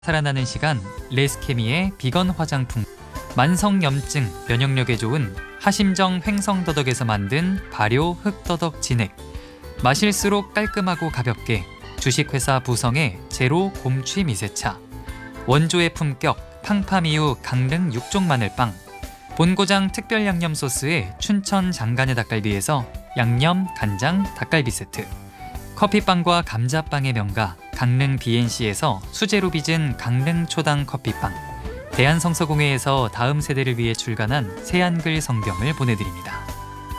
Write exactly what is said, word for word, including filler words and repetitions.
살아나는 시간 레스케미의 비건 화장품, 만성염증, 면역력에 좋은 하심정 횡성더덕에서 만든 발효 흑더덕 진액, 마실수록 깔끔하고 가볍게 주식회사 부성의 제로 곰취 미세차, 원조의 품격 팡파미우 강릉 육종 마늘빵, 본고장 특별 양념 소스의 춘천 장간의 닭갈비에서 양념 간장 닭갈비 세트, 커피빵과 감자빵의 명가 강릉 비엔씨에서 수제로 빚은 강릉 초당 커피빵, 대한성서공회에서 다음 세대를 위해 출간한 새한글 성경을 보내드립니다.